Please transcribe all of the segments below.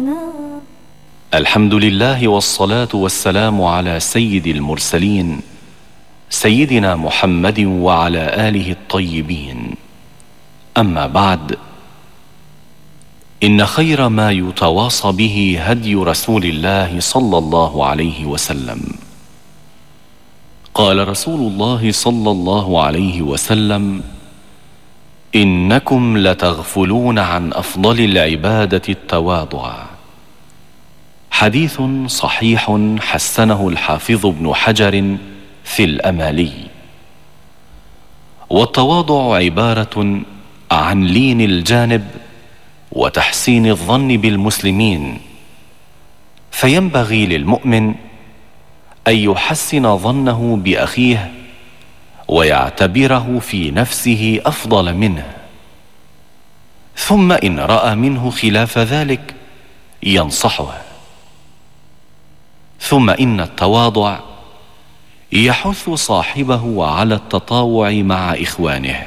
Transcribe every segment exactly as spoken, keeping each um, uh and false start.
الحمد لله والصلاة والسلام على سيد المرسلين سيدنا محمد وعلى آله الطيبين. أما بعد، إن خير ما يتواصى به هدي رسول الله صلى الله عليه وسلم. قال رسول الله صلى الله عليه وسلم: إنكم لتغفلون عن أفضل العبادة التواضع. حديث صحيح حسنه الحافظ ابن حجر في الأمالي. والتواضع عبارة عن لين الجانب وتحسين الظن بالمسلمين، فينبغي للمؤمن أن يحسن ظنه بأخيه ويعتبره في نفسه أفضل منه، ثم إن رأى منه خلاف ذلك ينصحه. ثم إن التواضع يحث صاحبه على التطاوع مع إخوانه،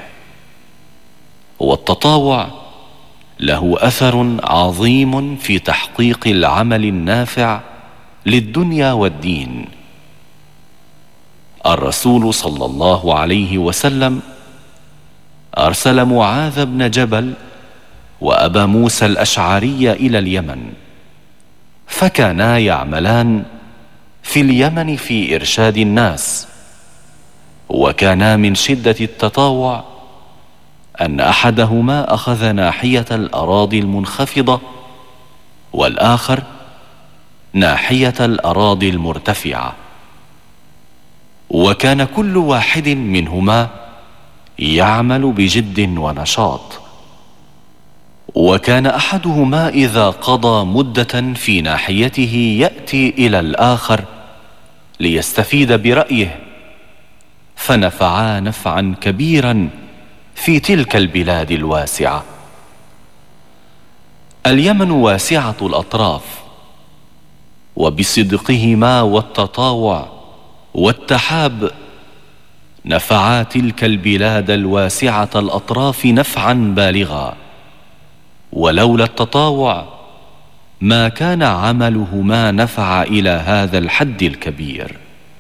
والتطاوع له أثر عظيم في تحقيق العمل النافع للدنيا والدين. الرسول صلى الله عليه وسلم أرسل معاذ بن جبل وأبا موسى الأشعري إلى اليمن، فكانا يعملان في اليمن في إرشاد الناس، وكانا من شدة التطاوع أن أحدهما أخذ ناحية الأراضي المنخفضة والآخر ناحية الأراضي المرتفعة، وكان كل واحد منهما يعمل بجد ونشاط. وكان أحدهما إذا قضى مدة في ناحيته يأتي إلى الآخر ليستفيد برأيه، فنفعا نفعا كبيرا في تلك البلاد الواسعة. اليمن واسعة الأطراف، وبصدقهما والتطاوع والتحاب نفعا تلك البلاد الواسعة الأطراف نفعا بالغا، ولولا التطاوع ما كان عملهما نفع إلى هذا الحد الكبير.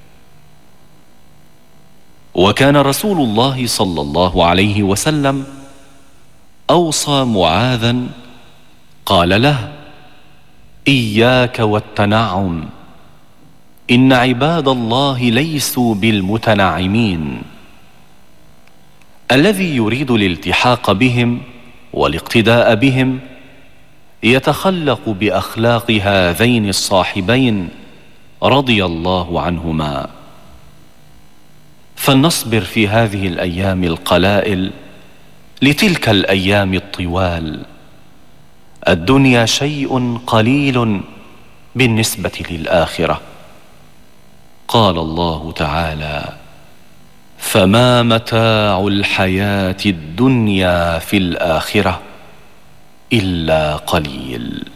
وكان رسول الله صلى الله عليه وسلم أوصى معاذا، قال له: إياك والتنعم، إن عباد الله ليسوا بالمتنعمين. الذي يريد الالتحاق بهم والاقتداء بهم يتخلق بأخلاق هذين الصاحبين رضي الله عنهما. فلنصبر في هذه الأيام القلائل لتلك الأيام الطوال. الدنيا شيء قليل بالنسبة للآخرة. قال الله تعالى: فما متاع الحياة الدنيا في الآخرة إلا قليل.